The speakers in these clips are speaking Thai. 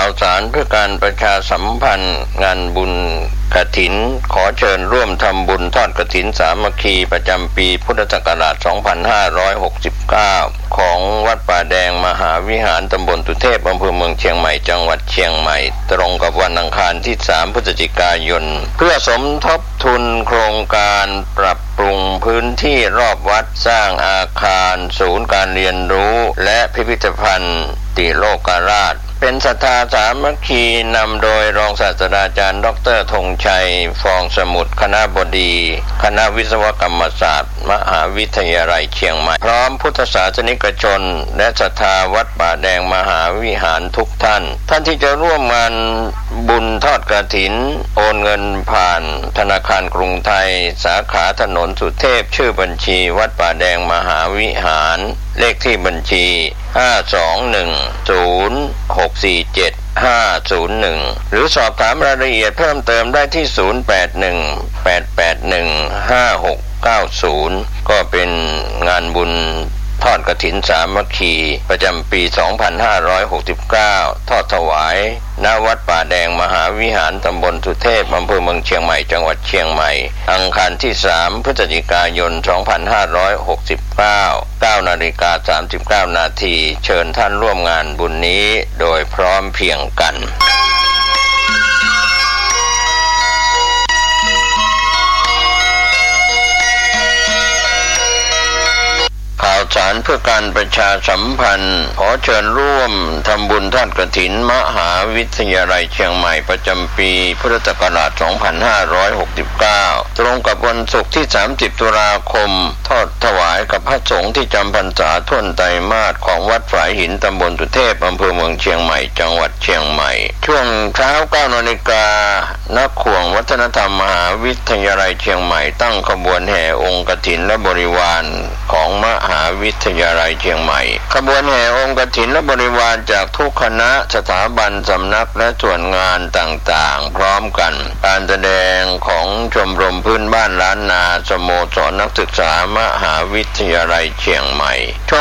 าวสารเพื่อการประชาสัมพันธ์งานบุญกฐินขอเชิญร่วมทำบุญทอดกฐินสามัคคีประจำปีพุทธศักราช 2569 ของวัดป่าแดงมหาวิหารตำบลตุเทพอำเภอเมืองเชียงใหม่จังหวัดเชียงใหม่ตรงกับวันอังคารที่ 3 พฤศจิกายนเพื่อสมทบทุนโครงการปรับปรุงพื้นที่รอบวัดสร้างอาคารศูนย์การเรียนรู้และพิพิธภัณฑ์ติโลกราชเป็นศรัทธาสามัคคีนำโดยรองศาสตราจารย์ดร.ธงชัยฟองสมุทรคณบดีคณะวิศวกรรมศาสตร์มหาวิทยาลัยเชียงใหม่พร้อมพุทธศาสนิกชนและศรัทธาวัดป่าแดงมหาวิหารทุกท่านที่จะร่วมงานบุญทอดกฐินโอนเงินผ่านธนาคารกรุงไทยสาขาถนนสุเทพชื่อบัญชีวัดป่าแดงมหาวิหารเลขที่บัญชี5210647-501หรือสอบถามรายละเอียดเพิ่มเติมได้ที่0818815690ก็เป็นงานบุญทอดกฐินสามัคคีประจำปี 2569 ทอดถวายณวัดป่าแดงมหาวิหารตำบลสุเทพอำเภอเมืองเชียงใหม่จังหวัดเชียงใหม่อังคารที่ 3 พฤศจิกายน 2569 9:39 นาทีเชิญท่านร่วมงานบุญนี้โดยพร้อมเพรียงกันข่าวสารเพื่อการประชาสัมพันธ์ขอเชิญร่วมทำบุญทอดกฐินมหาวิทยาลัยเชียงใหม่ประจำปีพุทธศักราช 2569 ตรงกับวันศุกร์ที่ 30 ตุลาคมทอดถวายกับพระสงฆ์ที่จำพรรษาท่วนไตรมาสของวัดฝายหินตำบลสุเทพอำเภอเมืองเชียงใหม่จังหวัดเชียงใหม่ช่วงเช้า 9 นาฬิกาณขวงวัฒนธรรมมหาวิทยาลัยเชียงใหม่ตั้งขบวนแห่องค์กฐินและบริวารของมหาวิทยาลัยเชียงใหม่ขบวนแห่องค์กฐินและบริวารจากทุกคณะสถาบันสำนักและส่วนงานต่างๆพร้อมกันการแสดงของชมรมพื้นบ้านล้านนาสโมสรนักศึกษามหาวิทยาลัยเชียงใหม่ช่วง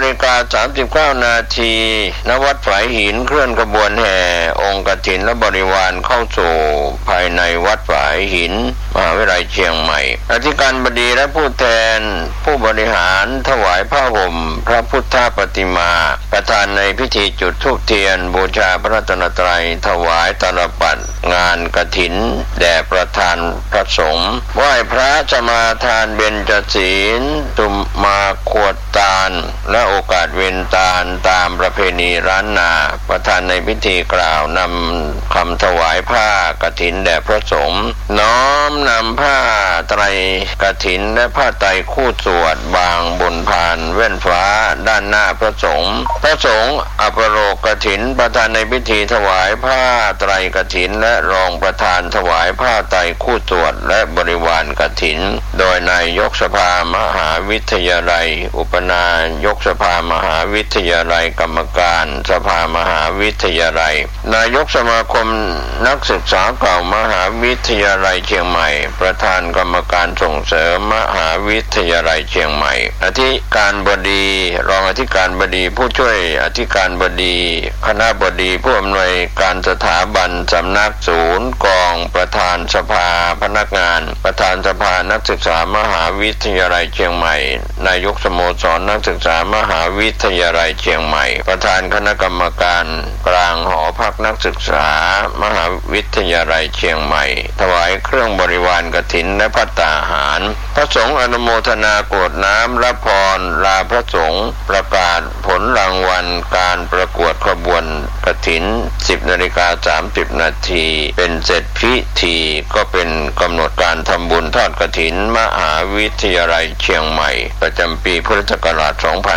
9:39 นาทีณวัดฝายหินเคลื่อนขบวนแห่องค์กฐินและบริวารเข้าสู่ภายในวัดฝายหินมหาวิทยาลัยเชียงใหม่อธิการบดีและผู้แทนผู้บริหารถวายผ้าห่มพระพุทธปฏิมาประธานในพิธีจุดธูปเทียนบูชาพระรัตนตรัยถวายตาลปัตรงานกฐินแด่ประธานพระสงฆ์ไหว้พระสมาทานเบญจศีลตุมาขวดตาลและโอกาสเวนตาลตามประเพณีล้านนาประธานในพิธีกล่าวนำคำถวายผ้ากฐินแด่พระสงฆ์น้อมนำผ้าไตรกฐินและผ้าไตรคู่สวดบางบนพานแว่นฟ้าด้านหน้าพระสงฆ์อัปโรกฐินประธานในพิธีถวายผ้าไตรกฐินและรองประธานถวายผ้าไตรคู่สวดและบริวารกฐินโดยนายกสภามหาวิทยาลัยอุปนายกสภามหาวิทยาลัยกรรมการสภามหาวิทยาลัยนายกสมาคมนักศึกษาเก่ามหาวิทยาลัยเชียงใหม่ประธานกรรมการส่งเสริมมหาวิทยาลัยเชียงใหม่อธิการบดีรองอธิการบดีผู้ช่วยอธิการบดีคณบดีผู้อำนวยการสถาบันสำนักศูนย์กองประธานสภาพนักงานประธานสภานักศึกษามหาวิทยาลัยเชียงใหม่นายกสโมสรนักศึกษามหาวิทยาลัยเชียงใหม่ประธานคณะกรรมการกลางหอพักนักศึกษามหาวิทยาลัยเชียงใหม่ถวายเครื่องบริวารกฐินและภัตตาหารพระสงฆ์อนุโมทนากรวดน้ำรับพรลาพระสงฆ์ประกาศผลรางวัลการประกวดขบวนกฐิน 10:30 นาทีเป็นเสร็จพิธีก็เป็นกำหนดการทำบุญทอดกฐินมหาวิทยาลัยเชียงใหม่ประจำปีพุทธศักราช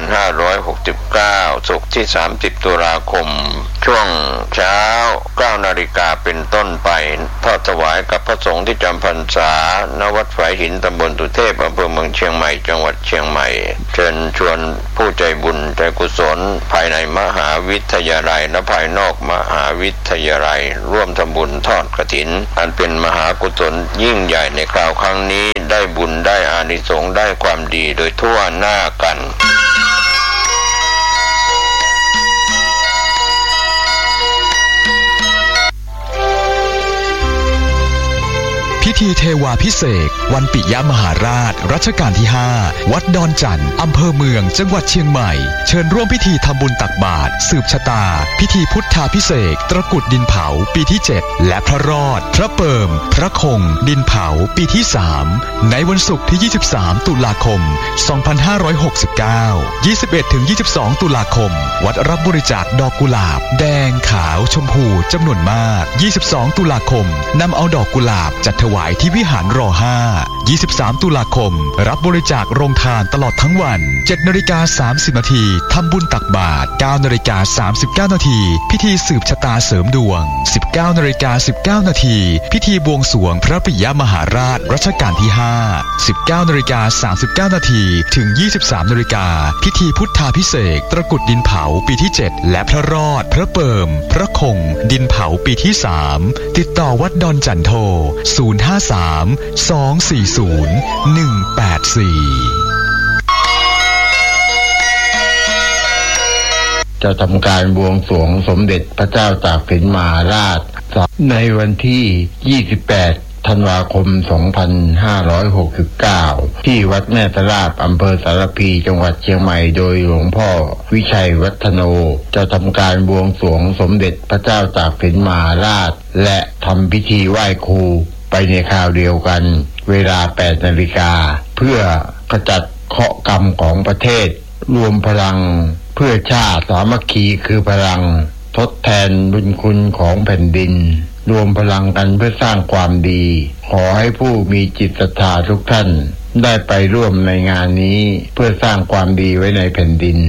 2569 ศุกร์ที่ 30 ตุลาคมช่วงเช้า 9 นาฬิกาเป็นต้นไปทอดถวายกับพระสงฆ์ที่จำพรรษาณวัดฝายหินตำบลตุเทพอำเภอเมืองเชียงใหม่จังหวัดเชียงใหม่เชิญชวนผู้ใจบุญใจกุศลภายในมหาวิทยาลัยและภายนอกมหาวิทยาลัยร่วมทำบุญทอดกฐินอันเป็นมหากุศลยิ่งใหญ่ในคราวครั้งนี้ได้บุญได้อานิสงส์ได้ความดีโดยทั่วหน้ากันธีเทวาภิเษกวันปิยมหาราชรัชกาลที่5วัดดอนจันทร์อำเภอเมืองจังหวัดเชียงใหม่เชิญร่วมพิธีทำบุญตักบาตรสืบชะตาพิธีพุทธาภิเษกตระกุดดินเผาปีที่7และพระรอดพระเปิ่มพระคงดินเผาปีที่3ในวันศุกร์ที่23ตุลาคม2569 21-22 ตุลาคมวัดรับบริจาคดอกกุหลาบแดงขาวชมพูจำนวนมาก22ตุลาคมนำเอาดอกกุหลาบจัดถวายที่วิหารร5 23ตุลาคมรับบริจาคโรงทานตลอดทั้งวัน 7:30 นาทีทำบุญตักบาตร 9:39 นาทีพิธีสืบชะตาเสริมดวง 19:19 นาทีพิธีบวงสรวงพระปิยมหาราชรัชกาลที่5 19:39 นาทีถึง 23 นาฬิกาพิธีพุทธาภิเษกตระกุดดินเผาปีที่7และพระรอดพระเปิ่มพระคงดินเผาปีที่3ติดต่อวัดดอนจันโท053-240-184 จะทำการบวงสรวงสมเด็จพระเจ้าตากสินมหาราชในวันที่ 28 ธันวาคม 2569 ที่วัดแม่ตะลาบอำเภอสารพีจังหวัดเชียงใหม่โดยหลวงพ่อวิชัยวัฒโนจะทำการบวงสรวงสมเด็จพระเจ้าตากสินมหาราชและทำพิธีไหว้ครูไปในคราวเดียวกันเวลา 8 นาฬิกาเพื่อขจัดเคราะห์กรรมของประเทศรวมพลังเพื่อชาติสามัคคีคือพลังทดแทนบุญคุณของแผ่นดินรวมพลังกันเพื่อสร้างความดีขอให้ผู้มีจิตศรัทธาทุกท่านได้ไปร่วมในงานนี้เพื่อสร้างความดีไว้ในแผ่นดิน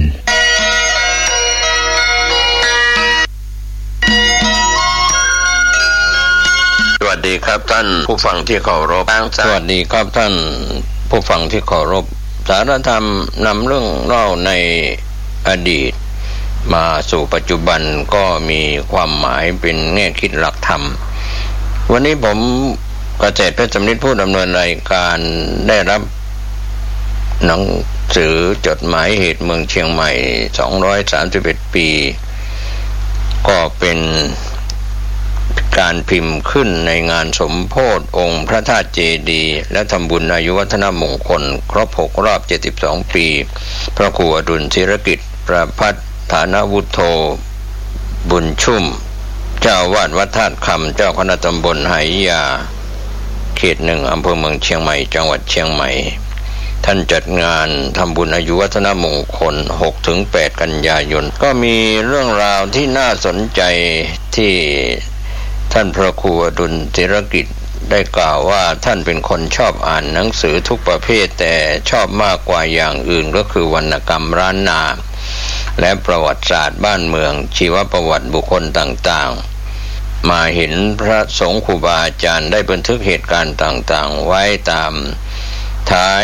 สวัสดีครับท่านผู้ฟังที่เคารพสวัสดีครับท่านผู้ฟังที่เคารพสารธรรมนำเรื่องเล่าในอดีตมาสู่ปัจจุบันก็มีความหมายเป็นแง่คิดหลักธรรมวันนี้ผมเกษตรเพชรสำนิทผู้ดำเนินรายการได้รับหนังสือจดหมายเหตุเมืองเชียงใหม่231ปีก็เป็นการพิมพ์ขึ้นในงานสมโภชองค์พระธาตุเจดีย์และทำบุญอายุวัฒนมงคลครบ6รอบ72ปีพระครูอดุลศิรกิจประภัตฐานวุฒโธบุญชุ่มเจ้าวาดวัดธาตุคำเจ้าคณะตำบลไหยาเขต1อำเภอเมืองเชียงใหม่จังหวัดเชียงใหม่ท่านจัดงานทำบุญอายุวัฒนมงคล 6-8 กันยายนก็มีเรื่องราวที่น่าสนใจที่ท่านพระครูอดุลศิรกิจได้กล่าวว่าท่านเป็นคนชอบอ่านหนังสือทุกประเภทแต่ชอบมากกว่าอย่างอื่นก็คือวรรณกรรมล้านนาและประวัติศาสตร์บ้านเมืองชีวประวัติบุคคลต่างๆมาเห็นพระสงฆ์ครูบาอาจารย์ได้บันทึกเหตุการณ์ต่างๆไว้ตามท้าย